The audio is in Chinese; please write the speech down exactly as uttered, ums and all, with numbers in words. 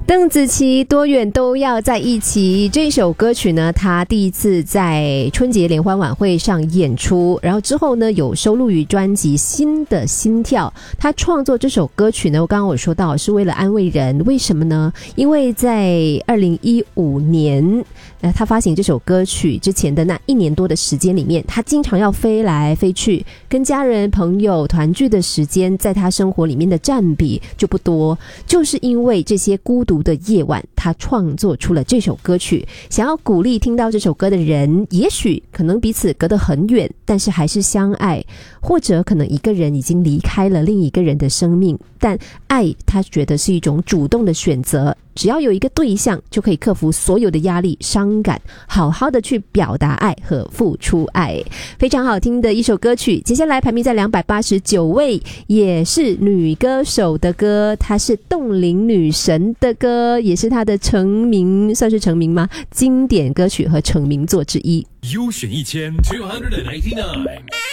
邓紫棋多远都要在一起，这首歌曲呢，她第一次在春节联欢晚会上演出，然后之后呢有收录于专辑《新的心跳》。她创作这首歌曲呢，我刚刚我说到是为了安慰人，为什么呢？因为在二零一五年呃，她发行这首歌曲之前的那一年多的时间里面，她经常要飞来飞去，跟家人朋友团聚的时间在她生活里面的占比就不多，就是因为这些孤独的夜晚，他创作出了这首歌曲，想要鼓励听到这首歌的人，也许可能彼此隔得很远，但是还是相爱，或者可能一个人已经离开了另一个人的生命，但爱他觉得是一种主动的选择，只要有一个对象就可以克服所有的压力伤感，好好的去表达爱和付出爱。非常好听的一首歌曲，接下来排名在两百八十九位，也是女歌手的歌，她是冻龄女神的歌，也是她的成名，算是成名吗？经典歌曲和成名作之一。 优选一千 two ninety-nine